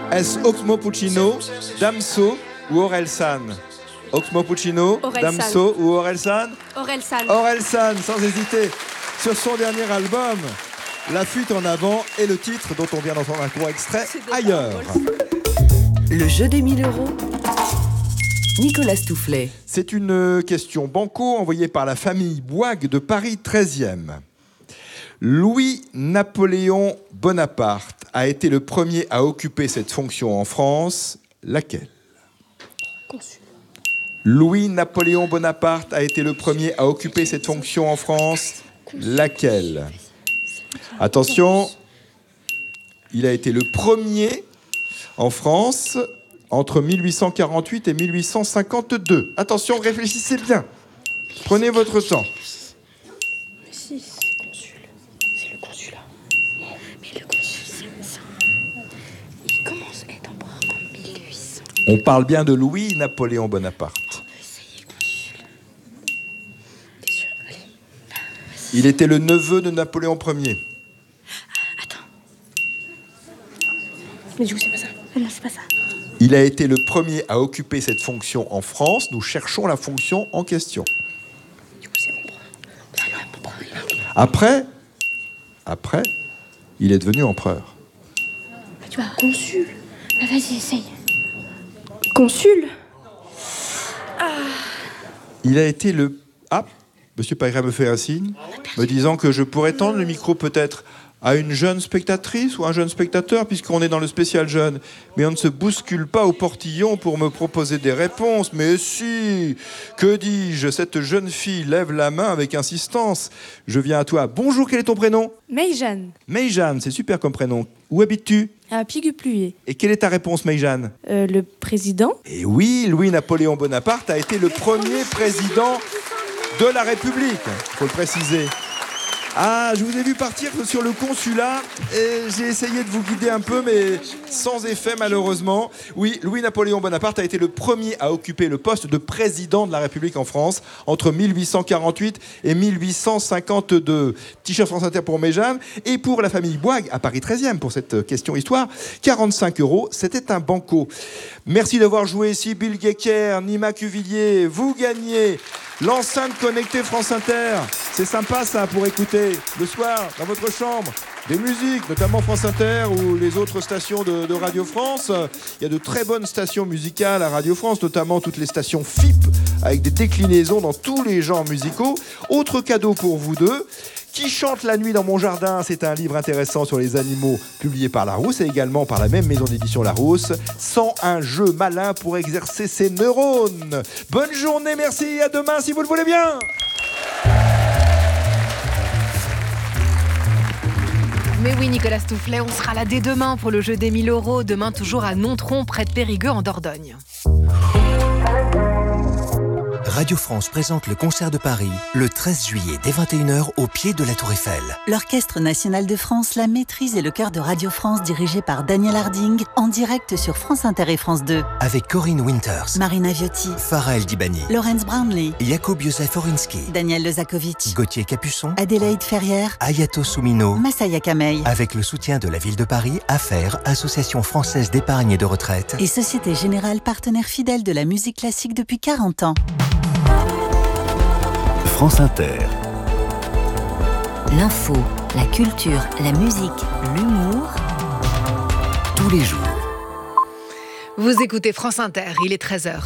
Est-ce Oxmo Puccino, Damso ou Orelsan? Oxmo Puccino, Damso ou Orelsan? Orelsan, sans hésiter. Sur son dernier album, La fuite en avant et le titre dont on vient d'entendre un court extrait, Ailleurs. Le jeu des 1000 €. Nicolas Stoufflet. C'est une question banco envoyée par la famille Boigue de Paris 13e. Louis-Napoléon Bonaparte a été le premier à occuper cette fonction en France. Laquelle? Consul. Louis-Napoléon Bonaparte a été le premier à occuper cette fonction en France. Laquelle? Attention, il a été le premier en France entre 1848 et 1852. Attention, réfléchissez bien. Prenez votre temps. Mais si, c'est consul. C'est le consulat. Mais le consul, c'est ça. Il commence à être empereur en 1800. On parle bien de Louis-Napoléon Bonaparte. T'es sûr? Allez. Il était le neveu de Napoléon Ier. Attends. Mais du coup, c'est pas ça. Non, c'est pas ça. Il a été le premier à occuper cette fonction en France. Nous cherchons la fonction en question. Du coup, c'est empereur. Après, il est devenu empereur. Bah, tu vois, consul. Bah, vas-y, essaye. Consul. Il a été le... Ah, Monsieur Pagra me fait un signe, me disant que je pourrais tendre le micro peut-être à une jeune spectatrice ou un jeune spectateur, puisqu'on est dans le spécial jeune. Mais on ne se bouscule pas au portillon pour me proposer des réponses. Mais si, que dis-je? Cette jeune fille lève la main avec insistance. Je viens à toi. Bonjour, quel est ton prénom? Maïjeanne, Maïjeanne, c'est super comme prénom. Où habites-tu? à Piguepluyer. Et quelle est ta réponse, Maïjeanne? Le président? Et oui, Louis-Napoléon Bonaparte a été le premier président de la République, il faut le préciser. Ah, je vous ai vu partir sur le consulat et j'ai essayé de vous guider un peu, mais sans effet malheureusement. Oui, Louis-Napoléon Bonaparte a été le premier à occuper le poste de président de la République en France entre 1848 et 1852. T-shirt France Inter pour Méjeanne et pour la famille Boigue à Paris 13e pour cette question histoire. 45 €, c'était un banco. Merci d'avoir joué ici, Bill Guéquer, Nima Cuvillier. Vous gagnez l'enceinte connectée France Inter. C'est sympa ça pour écouter le soir dans votre chambre des musiques, notamment France Inter ou les autres stations de Radio France. Il y a de très bonnes stations musicales à Radio France, notamment toutes les stations FIP avec des déclinaisons dans tous les genres musicaux. Autre cadeau pour vous deux. Qui chante la nuit dans mon jardin? C'est un livre intéressant sur les animaux publié par Larousse et également par la même maison d'édition Larousse. 101 jeux malins pour exercer ses neurones. Bonne journée, merci et à demain si vous le voulez bien. Mais oui, Nicolas Stoufflet, on sera là dès demain pour le jeu des 1000 €. Demain, toujours à Nontron, près de Périgueux, en Dordogne. Radio France présente le concert de Paris le 13 juillet dès 21h au pied de la Tour Eiffel. L'Orchestre National de France, la Maîtrise et le Chœur de Radio France dirigé par Daniel Harding en direct sur France Inter et France 2. Avec Corinne Winters, Marina Viotti, Farah El Dibani, Laurence Brownlee, Jakub Józef Orinski, Daniel Lezakovic, Gauthier Capuçon, Adélaïde Ferrière, Ayato Soumino, Massaya Kamei. avec le soutien de la ville de Paris, AFFAIRE, Association française d'épargne et de retraite. Et Société Générale, partenaire fidèle de la musique classique depuis 40 ans. France Inter. L'info, la culture, la musique, l'humour. Tous les jours. Vous écoutez France Inter, il est 13h.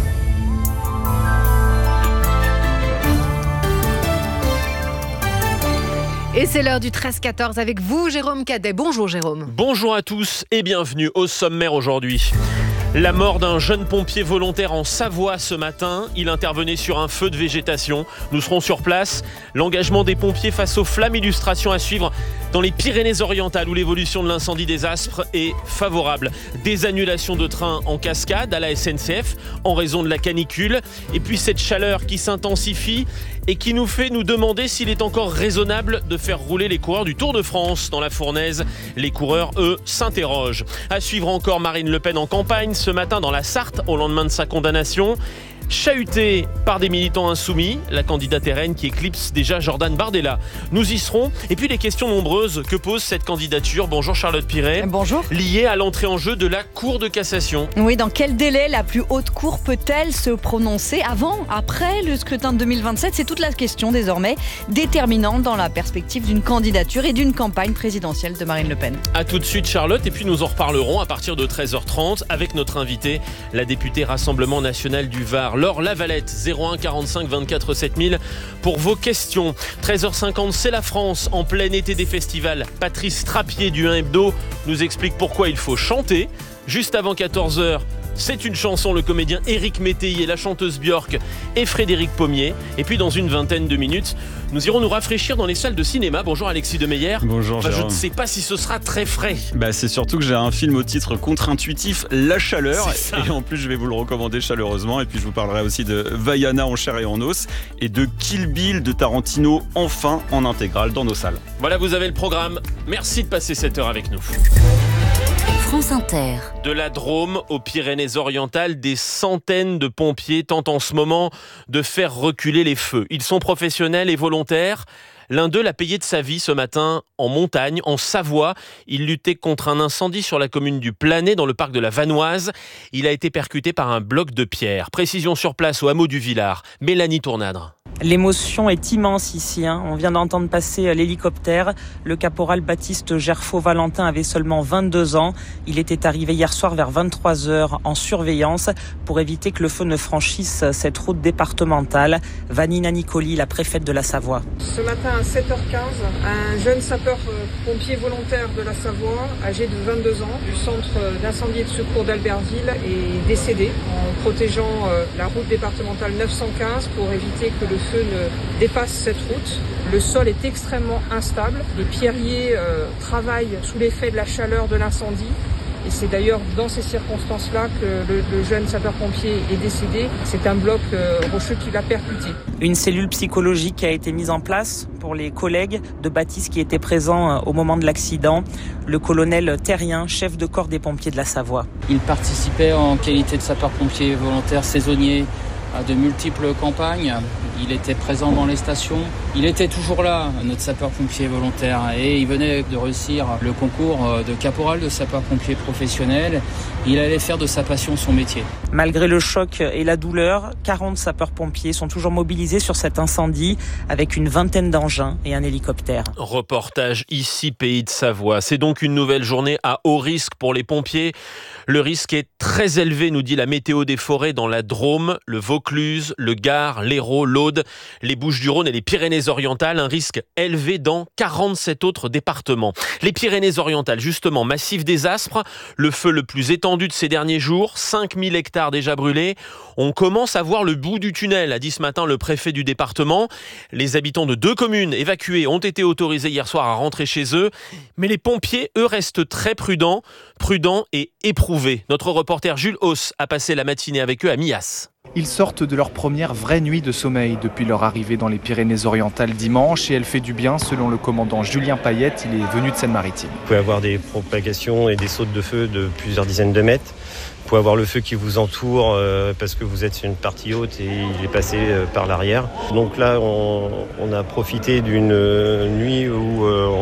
Et c'est l'heure du 13-14 avec vous, Jérôme Cadet. Bonjour Jérôme. Bonjour à tous et bienvenue au sommaire aujourd'hui. La mort d'un jeune pompier volontaire en Savoie ce matin. Il intervenait sur un feu de végétation. Nous serons sur place. L'engagement des pompiers face aux flammes, illustration à suivre dans les Pyrénées-Orientales où l'évolution de l'incendie des Aspres est favorable. Des annulations de trains en cascade à la SNCF en raison de la canicule. Et puis cette chaleur qui s'intensifie et qui nous fait nous demander s'il est encore raisonnable de faire rouler les coureurs du Tour de France dans la fournaise. Les coureurs, eux, s'interrogent. À suivre encore Marine Le Pen en campagne ce matin dans la Sarthe au lendemain de sa condamnation. chahuté par des militants insoumis, la candidate RN qui éclipse déjà Jordan Bardella. Nous y serons. Et puis les questions nombreuses que pose cette candidature. Bonjour Charlotte Piret. Bonjour. Liées à l'entrée en jeu de la Cour de cassation. Oui, dans quel délai la plus haute cour peut-elle se prononcer avant, après le scrutin de 2027 ? C'est toute la question désormais, déterminante dans la perspective d'une candidature et d'une campagne présidentielle de Marine Le Pen. A tout de suite Charlotte, et puis nous en reparlerons à partir de 13h30 avec notre invitée, la députée Rassemblement National du Var, Laure Lavalette, 01 45 24 7000 pour vos questions. 13h50, c'est la France en plein été des festivals. Patrice Trappier du 1 Hebdo nous explique pourquoi il faut chanter. Juste avant 14h, c'est une chanson, le comédien Éric Métayer, la chanteuse Björk et Frédéric Pommier. Et puis dans une vingtaine de minutes, nous irons nous rafraîchir dans les salles de cinéma. Bonjour Alexis Demeyer. Bonjour Je Jérôme. ne sais pas si ce sera très frais. C'est surtout que j'ai un film au titre contre-intuitif, La Chaleur. Et en plus, je vais vous le recommander chaleureusement. Et puis je vous parlerai aussi de Vaiana en chair et en os et de Kill Bill de Tarantino, enfin en intégrale dans nos salles. Voilà, vous avez le programme. Merci de passer cette heure avec nous. France Inter. De la Drôme aux Pyrénées-Orientales, des centaines de pompiers tentent en ce moment de faire reculer les feux. Ils sont professionnels et volontaires. L'un d'eux l'a payé de sa vie ce matin en montagne, en Savoie. Il luttait contre un incendie sur la commune du Planay, dans le parc de la Vanoise. Il a été percuté par un bloc de pierre. Précision sur place au hameau du Villard. Mélanie Tournadre. L'émotion est immense ici. On vient d'entendre passer l'hélicoptère. Le caporal Baptiste Gerfaux-Valentin avait seulement 22 ans. Il était arrivé hier soir vers 23h en surveillance pour éviter que le feu ne franchisse cette route départementale. Vanina Nicoli, la préfète de la Savoie. Ce matin à 7h15, un jeune sapeur-pompier volontaire de la Savoie, âgé de 22 ans, du centre d'incendie et de secours d'Albertville, est décédé en protégeant la route départementale 915 pour éviter que le feu ne dépasse cette route. Le sol est extrêmement instable. Les pierriers travaillent sous l'effet de la chaleur de l'incendie. Et c'est d'ailleurs dans ces circonstances-là que le jeune sapeur-pompier est décédé. C'est un bloc rocheux qui l'a percuté. Une cellule psychologique a été mise en place pour les collègues de Baptiste qui étaient présents au moment de l'accident. Le colonel Terrien, chef de corps des pompiers de la Savoie. Il participait en qualité de sapeur-pompier volontaire saisonnier à de multiples campagnes. Il était présent dans les stations. Il était toujours là, notre sapeur-pompier volontaire, et il venait de réussir le concours de caporal de sapeur-pompier professionnel. Il allait faire de sa passion son métier. Malgré le choc et la douleur, 40 sapeurs-pompiers sont toujours mobilisés sur cet incendie avec une vingtaine d'engins et un hélicoptère. Reportage ici, Pays de Savoie. C'est donc une nouvelle journée à haut risque pour les pompiers. Le risque est très élevé, nous dit la météo des forêts dans la Drôme, le Vaucluse, le Gard, l'Hérault, l'Aude, les Bouches-du-Rhône et les Pyrénées-Orientales. Un risque élevé dans 47 autres départements. Les Pyrénées-Orientales, justement, massif des Aspres, le feu le plus étendu de ces derniers jours, 5000 hectares déjà brûlés. On commence à voir le bout du tunnel, a dit ce matin le préfet du département. Les habitants de 2 communes évacuées ont été autorisés hier soir à rentrer chez eux. Mais les pompiers, eux, restent très prudents et éprouvés. Notre reporter Jules Hauss a passé la matinée avec eux à Millas. Ils sortent de leur première vraie nuit de sommeil depuis leur arrivée dans les Pyrénées-Orientales dimanche et elle fait du bien selon le commandant Julien Payette, il est venu de Seine-Maritime. Vous pouvez avoir des propagations et des sautes de feu de plusieurs dizaines de mètres. Vous pouvez avoir le feu qui vous entoure parce que vous êtes sur une partie haute et il est passé par l'arrière. Donc là, on a profité d'une nuit où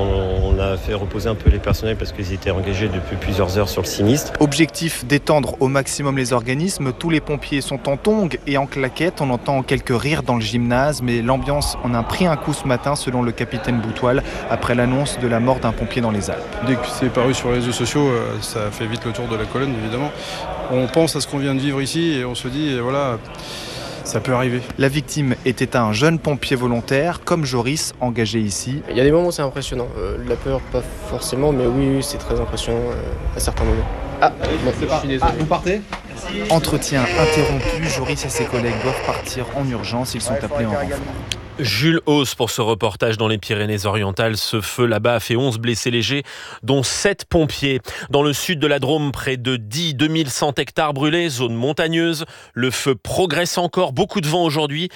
on a fait reposer un peu les personnels parce qu'ils étaient engagés depuis plusieurs heures sur le sinistre. Objectif d'étendre au maximum les organismes. Tous les pompiers sont en tongs et en claquettes. On entend quelques rires dans le gymnase, mais l'ambiance en a pris un coup ce matin selon le capitaine Boutoil après l'annonce de la mort d'un pompier dans les Alpes. Dès que c'est paru sur les réseaux sociaux, ça fait vite le tour de la colonne évidemment. On pense à ce qu'on vient de vivre ici et on se dit, voilà, ça peut arriver. La victime était un jeune pompier volontaire, comme Joris, engagé ici. Il y a des moments où c'est impressionnant. La peur, pas forcément, mais oui, c'est très impressionnant à certains moments. Je suis désolé. Vous partez ? Entretien interrompu, Joris et ses collègues doivent partir en urgence, ils sont appelés en renfort. Jules Hauss pour ce reportage dans les Pyrénées-Orientales. Ce feu là-bas a fait 11 blessés légers, dont 7 pompiers. Dans le sud de la Drôme, près de 2100 hectares brûlés, zone montagneuse. Le feu progresse encore, beaucoup de vent aujourd'hui.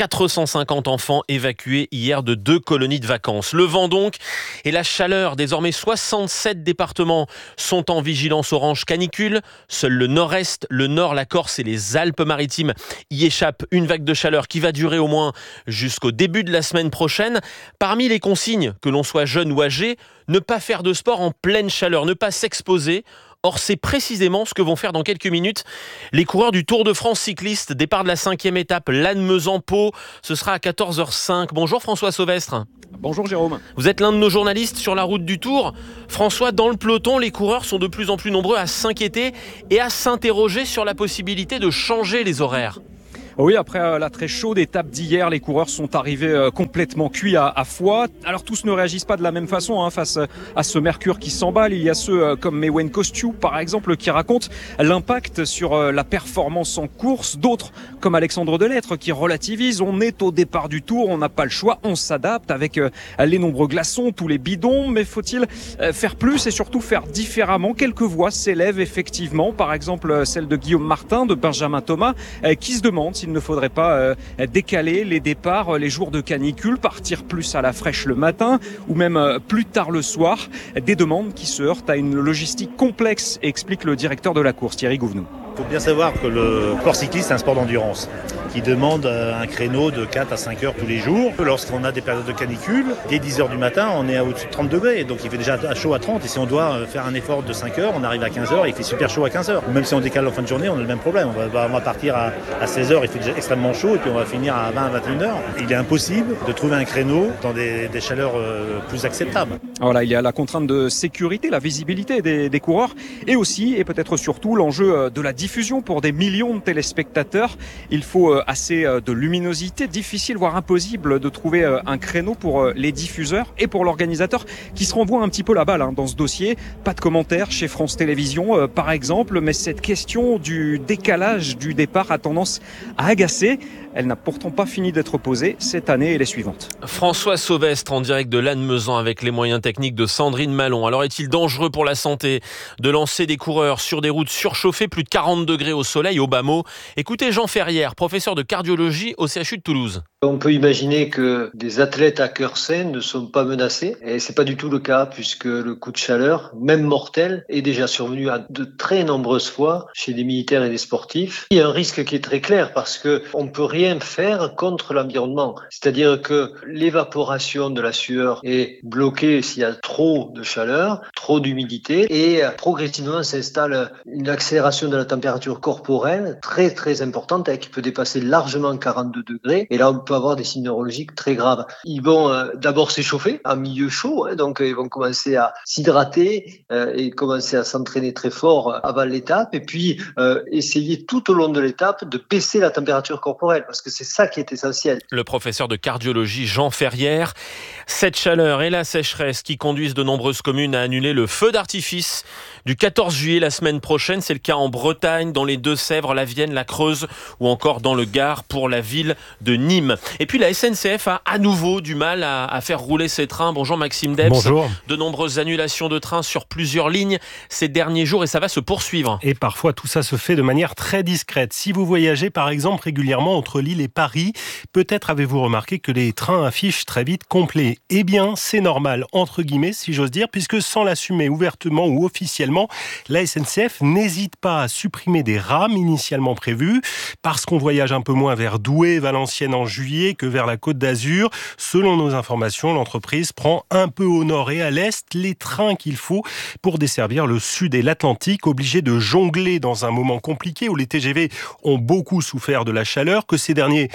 450 enfants évacués hier de 2 colonies de vacances. Le vent donc et la chaleur. Désormais 67 départements sont en vigilance orange canicule. Seul le nord-est, le nord, la Corse et les Alpes-Maritimes y échappent. Une vague de chaleur qui va durer au moins jusqu'au début de la semaine prochaine. Parmi les consignes, que l'on soit jeune ou âgé, ne pas faire de sport en pleine chaleur, ne pas s'exposer. Or, c'est précisément ce que vont faire dans quelques minutes les coureurs du Tour de France cycliste. Départ de la 5e étape, Lannemezan-Pau. Ce sera à 14h05. Bonjour François Sauvestre. Bonjour Jérôme. Vous êtes l'un de nos journalistes sur la route du Tour. François, dans le peloton, les coureurs sont de plus en plus nombreux à s'inquiéter et à s'interroger sur la possibilité de changer les horaires. Oui, après la très chaude étape d'hier, les coureurs sont arrivés complètement cuits à foie. Alors tous ne réagissent pas de la même façon face à ce mercure qui s'emballe. Il y a ceux comme Mewen Kostju, par exemple, qui racontent l'impact sur la performance en course. D'autres, comme Alexandre Delettre, qui relativisent. On est au départ du Tour, on n'a pas le choix, on s'adapte avec les nombreux glaçons, tous les bidons. Mais faut-il faire plus et surtout faire différemment? Quelques voix s'élèvent effectivement. Par exemple, celle de Guillaume Martin, de Benjamin Thomas, qui se demande s'il ne faudrait pas décaler les départs, les jours de canicule, partir plus à la fraîche le matin ou même plus tard le soir. Des demandes qui se heurtent à une logistique complexe, explique le directeur de la course, Thierry Gouvenou. Il faut bien savoir que le sport cycliste est un sport d'endurance qui demande un créneau de 4 à 5 heures tous les jours. Lorsqu'on a des périodes de canicule, dès 10 heures du matin, on est à au-dessus de 30 degrés. Donc il fait déjà chaud à 30. Et si on doit faire un effort de 5 heures, on arrive à 15 heures et il fait super chaud à 15 heures. Même si on décale en fin de journée, on a le même problème. On va partir à 16 heures, il fait déjà extrêmement chaud et puis on va finir à 20 à 21 heures. Il est impossible de trouver un créneau dans des chaleurs plus acceptables. Voilà, il y a la contrainte de sécurité, la visibilité des coureurs et aussi, et peut-être surtout, l'enjeu de la diffusion pour des millions de téléspectateurs. Il faut assez de luminosité, difficile voire impossible de trouver un créneau pour les diffuseurs et pour l'organisateur qui se renvoie un petit peu la balle dans ce dossier. Pas de commentaires chez France Télévisions par exemple, mais cette question du décalage du départ a tendance à agacer. Elle n'a pourtant pas fini d'être posée cette année et les suivantes. François Sauvestre en direct de Lannemezan avec les moyens techniques de Sandrine Malon. Alors est-il dangereux pour la santé de lancer des coureurs sur des routes surchauffées, plus de 40 degrés au soleil, au bas mot? Écoutez Jean Ferrière, professeur de cardiologie au CHU de Toulouse. On peut imaginer que des athlètes à cœur sain ne sont pas menacés et c'est pas du tout le cas puisque le coup de chaleur, même mortel, est déjà survenu à de très nombreuses fois chez des militaires et des sportifs. Il y a un risque qui est très clair parce que on peut rien faire contre l'environnement. C'est-à-dire que l'évaporation de la sueur est bloquée s'il y a trop de chaleur, trop d'humidité et progressivement s'installe une accélération de la température corporelle très très importante qui peut dépasser largement 42 degrés et là on peut avoir des signes neurologiques très graves. Ils vont d'abord s'échauffer en milieu chaud, donc ils vont commencer à s'hydrater et commencer à s'entraîner très fort avant l'étape et puis essayer tout au long de l'étape de baisser la température corporelle parce que c'est ça qui est essentiel. Le professeur de cardiologie Jean Ferrière. Cette chaleur et la sécheresse qui conduisent de nombreuses communes à annuler le feu d'artifice du 14 juillet la semaine prochaine. C'est le cas en Bretagne, dans les Deux-Sèvres, la Vienne, la Creuse ou encore dans le Gard pour la ville de Nîmes. Et puis la SNCF a à nouveau du mal à faire rouler ses trains. Bonjour Maxime Debs. Bonjour. De nombreuses annulations de trains sur plusieurs lignes ces derniers jours et ça va se poursuivre. Et parfois tout ça se fait de manière très discrète. Si vous voyagez par exemple régulièrement entre Lille et Paris, peut-être avez-vous remarqué que les trains affichent très vite complet. Eh bien c'est normal, entre guillemets si j'ose dire, puisque sans l'assumer ouvertement ou officiellement, la SNCF n'hésite pas à supprimer des rames initialement prévues parce qu'on voyage un peu moins vers Douai, Valenciennes en juillet que vers la Côte d'Azur. Selon nos informations, l'entreprise prend un peu au nord et à l'est les trains qu'il faut pour desservir le sud et l'Atlantique, obligés de jongler dans un moment compliqué où les TGV ont beaucoup souffert de la chaleur, que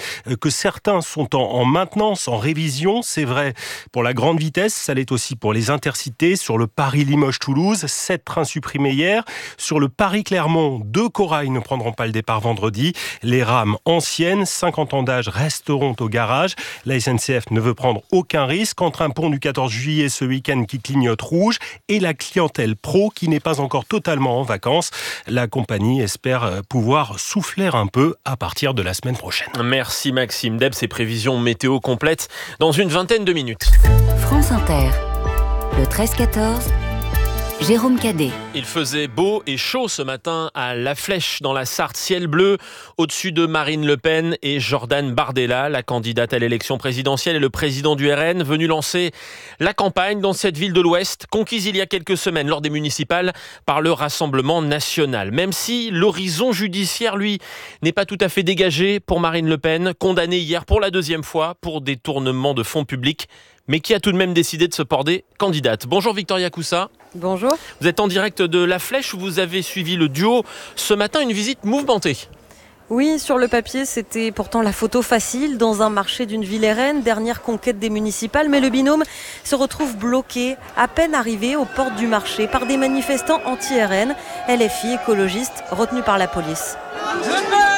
certains sont en maintenance, en révision. C'est vrai pour la grande vitesse, ça l'est aussi pour les intercités sur le Paris-Limoges-Toulouse. 7 trains supprimé hier. Sur le Paris-Clermont, 2 corails ne prendront pas le départ vendredi. Les rames anciennes, 50 ans d'âge, resteront au garage. La SNCF ne veut prendre aucun risque entre un pont du 14 juillet ce week-end qui clignote rouge et la clientèle pro qui n'est pas encore totalement en vacances. La compagnie espère pouvoir souffler un peu à partir de la semaine prochaine. Merci Maxime. Deb, ses prévisions météo complètes dans une vingtaine de minutes. France Inter, le 13-14, Jérôme Cadet. Il faisait beau et chaud ce matin à La Flèche, dans la Sarthe, ciel bleu, au-dessus de Marine Le Pen et Jordan Bardella, la candidate à l'élection présidentielle et le président du RN, venu lancer la campagne dans cette ville de l'Ouest, conquise il y a quelques semaines lors des municipales par le Rassemblement national. Même si l'horizon judiciaire, lui, n'est pas tout à fait dégagé pour Marine Le Pen, condamnée hier pour la 2e fois pour détournement de fonds publics, mais qui a tout de même décidé de se porter candidate. Bonjour Victoria Coussa. Bonjour. Vous êtes en direct de La Flèche où vous avez suivi le duo. Ce matin, une visite mouvementée. Oui, sur le papier, c'était pourtant la photo facile dans un marché d'une ville RN, dernière conquête des municipales, mais le binôme se retrouve bloqué, à peine arrivé aux portes du marché par des manifestants anti-RN, LFI, écologistes, retenus par la police.